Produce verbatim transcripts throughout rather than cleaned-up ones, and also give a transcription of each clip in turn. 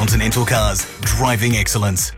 Continental Cars, driving excellence.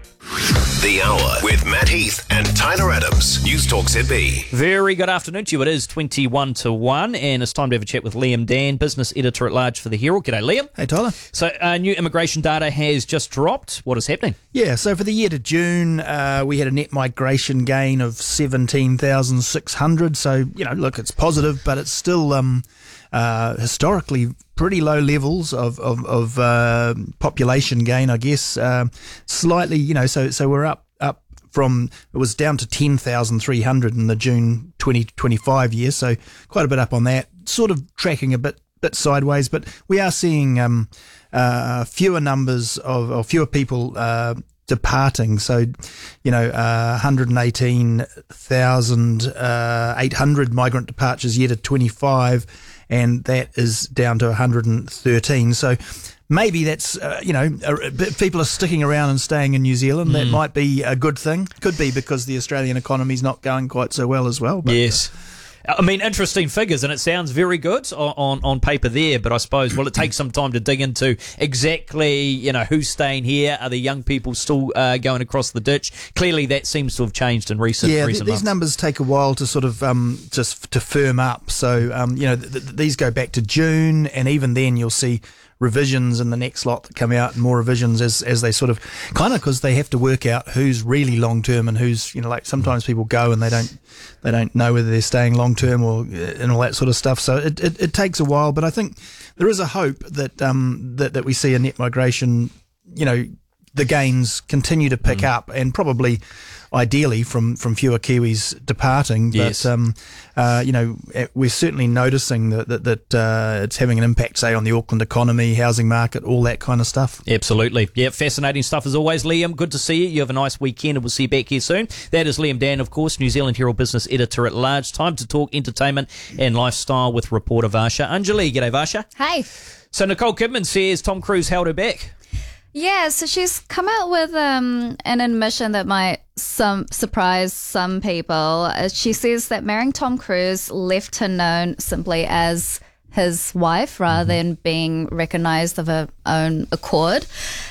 The Hour with Matt Heath and Tyler Adams. News Talk Z B. Very good afternoon to you. It is twenty-one to one, and it's time to have a chat with Liam Dan, business editor at large for the Herald. G'day, Liam. Hey, Tyler. So, uh, new immigration data has just dropped. What is happening? Yeah, so for the year to June, uh, we had a net migration gain of seventeen thousand six hundred. So, you know, look, it's positive, but it's still um, uh, historically pretty low levels of of, of uh, population gain, I guess. Uh, slightly, you know, so so we're up up from, it was down to ten thousand three hundred in the June twenty twenty-five year, so quite a bit up on that. Sort of tracking a bit bit sideways, but we are seeing um, uh, fewer numbers of, or fewer people uh, departing. So, you know, uh, one hundred eighteen thousand eight hundred migrant departures year to twenty-five, and that is down to one hundred thirteen. So maybe that's, uh, you know, a, a bit, people are sticking around and staying in New Zealand. Mm. That might be a good thing. Could be because the Australian economy is not going quite so well as well. But, yes. I mean, interesting figures, and it sounds very good on, on, on paper there, but I suppose, well, it takes some time to dig into exactly, you know, who's staying here. Are the young people still uh, going across the ditch? Clearly, that seems to have changed in recent, yeah, recent th- these months. numbers take a while to sort of um, just to firm up. So, um, you know, th- th- these go back to June, and even then you'll see revisions in the next lot that come out, and more revisions as as they sort of kind of, because they have to work out who's really long term and who's, you know, like sometimes people go and they don't they don't know whether they're staying long term or and all that sort of stuff. So it, it it takes a while, but I think there is a hope that um that that we see a net migration, you know, the gains continue to pick mm. up, and probably ideally from, from fewer Kiwis departing. But, yes. um, uh, you know, we're certainly noticing that, that, that uh, it's having an impact, say, on the Auckland economy, housing market, all that kind of stuff. Absolutely. Yeah, fascinating stuff as always. Liam, good to see you. You have a nice weekend, and we'll see you back here soon. That is Liam Dan, of course, New Zealand Herald business editor at large. Time to talk entertainment and lifestyle with reporter Varsha Anjali. G'day, Varsha. Hey. So Nicole Kidman says Tom Cruise held her back. Yeah, so she's come out with um, an admission that might some surprise some people. Uh, she says that marrying Tom Cruise left her known simply as his wife rather than being recognised of her own accord.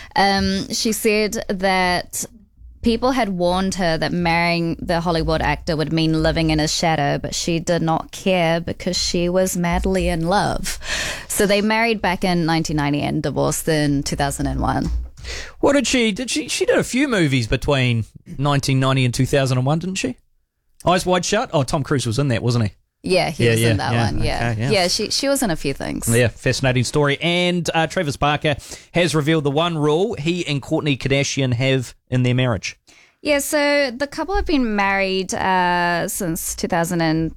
Um, she said that people had warned her that marrying the Hollywood actor would mean living in his shadow, but she did not care because she was madly in love. So they married back in nineteen ninety and divorced in two thousand one. What did she, did she, she did a few movies between nineteen ninety and two thousand one, didn't she? Eyes Wide Shut? Oh, Tom Cruise was in that, wasn't he? Yeah, he yeah, was yeah, in that yeah, one, yeah. okay, yeah. Yeah, she she was in a few things. Yeah, fascinating story. And uh, Travis Barker has revealed the one rule he and Kourtney Kardashian have in their marriage. Yeah, so the couple have been married uh, since two thousand and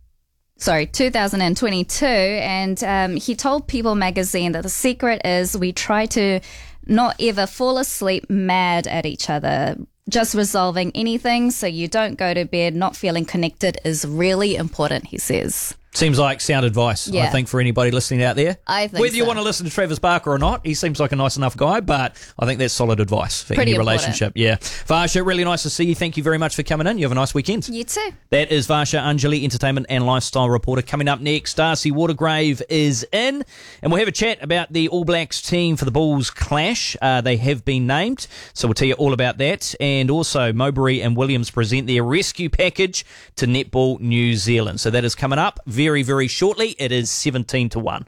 sorry, two thousand twenty-two, and um, he told People magazine that the secret is we try to not ever fall asleep mad at each other. Just resolving anything so you don't go to bed not feeling connected is really important, he says. Seems like sound advice, Yeah. I think, for anybody listening out there. I think Whether you so. want to listen to Travis Barker or not, he seems like a nice enough guy, but I think that's solid advice for Pretty any important. relationship. Yeah. Varsha, really nice to see you. Thank you very much for coming in. You have a nice weekend. You too. That is Varsha Anjali, entertainment and lifestyle reporter. Coming up next, Darcy Watergrave is in, and we'll have a chat about the All Blacks team for the Bulls clash. Uh, they have been named, so we'll tell you all about that. And also, Mowbray and Williams present their rescue package to Netball New Zealand. So that is coming up very, very shortly. It is seventeen to one.